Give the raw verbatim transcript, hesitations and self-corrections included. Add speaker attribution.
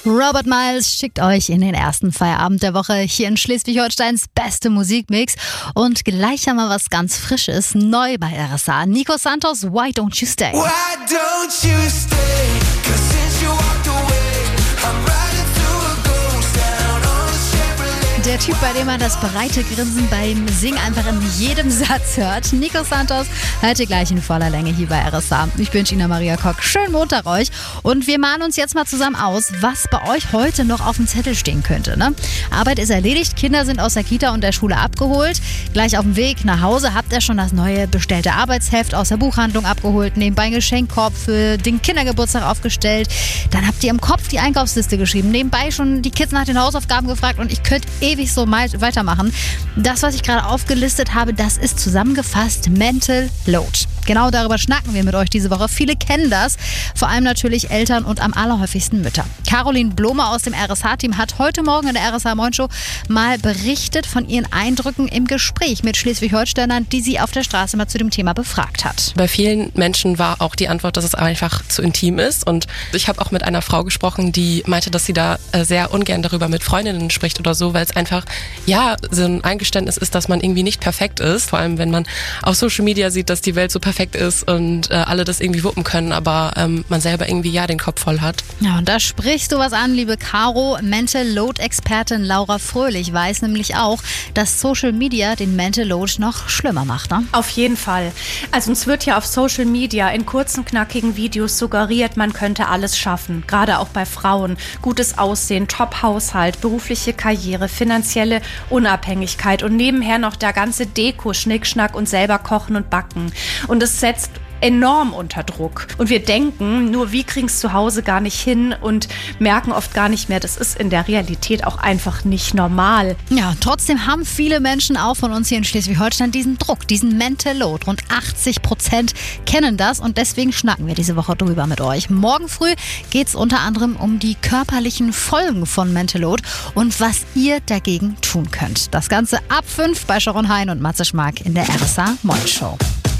Speaker 1: Robert Miles schickt euch in den ersten Feierabend der Woche hier in Schleswig-Holsteins beste Musikmix. Und gleich haben wir was ganz Frisches, neu bei R S A. Nico Santos, Why Don't You Stay?
Speaker 2: Why don't you stay? 'Cause since you walked away, I'm riding through a ghost town on a Chevrolet.
Speaker 1: Der Typ, bei dem man das breite Grinsen beim Singen einfach in jedem Satz hört. Nico Santos, hört ihr gleich in voller Länge hier bei R S A. Ich bin Gina Maria Kock. Schönen Montag euch. Und wir malen uns jetzt mal zusammen aus, was bei euch heute noch auf dem Zettel stehen könnte. Ne? Arbeit ist erledigt, Kinder sind aus der Kita und der Schule abgeholt. Gleich auf dem Weg nach Hause habt ihr schon das neue bestellte Arbeitsheft aus der Buchhandlung abgeholt, nebenbei einen Geschenkkorb für den Kindergeburtstag aufgestellt. Dann habt ihr im Kopf die Einkaufsliste geschrieben, nebenbei schon die Kids nach den Hausaufgaben gefragt und ich könnte ewig so mal weitermachen. Das, was ich gerade aufgelistet habe, das ist zusammengefasst Mental Load. Genau darüber schnacken wir mit euch diese Woche. Viele kennen das, vor allem natürlich Eltern und am allerhäufigsten Mütter. Caroline Blomer aus dem R S H-Team hat heute Morgen in der R S H-Morgenshow mal berichtet von ihren Eindrücken im Gespräch mit Schleswig-Holsteinern, die sie auf der Straße mal zu dem Thema befragt hat.
Speaker 3: Bei vielen Menschen war auch die Antwort, dass es einfach zu intim ist. Und ich habe auch mit einer Frau gesprochen, die meinte, dass sie da sehr ungern darüber mit Freundinnen spricht oder so, weil es einfach, ja, so ein Eingeständnis ist, dass man irgendwie nicht perfekt ist. Vor allem, wenn man auf Social Media sieht, dass die Welt so perfekt ist und äh, alle das irgendwie wuppen können, aber ähm, man selber irgendwie ja den Kopf voll hat.
Speaker 1: Ja, und da sprichst du was an, liebe Caro. Mental Load-Expertin Laura Fröhlich weiß nämlich auch, dass Social Media den Mental Load noch schlimmer macht. Ne?
Speaker 4: Auf jeden Fall. Also uns wird ja auf Social Media in kurzen, knackigen Videos suggeriert, man könnte alles schaffen. Gerade auch bei Frauen. Gutes Aussehen, Top-Haushalt, berufliche Karriere, finanzielle Unabhängigkeit und nebenher noch der ganze Deko, Schnickschnack und selber kochen und backen. Und es setzt enorm unter Druck. Und wir denken, nur wir kriegen es zu Hause gar nicht hin und merken oft gar nicht mehr, das ist in der Realität auch einfach nicht normal.
Speaker 1: Ja, trotzdem haben viele Menschen auch von uns hier in Schleswig-Holstein diesen Druck, diesen Mental Load. Rund achtzig Prozent kennen das und deswegen schnacken wir diese Woche drüber mit euch. Morgen früh geht es unter anderem um die körperlichen Folgen von Mental Load und was ihr dagegen tun könnt. Das Ganze ab fünf bei Sharon Hein und Matze Schmark in der R S A Morgenshow.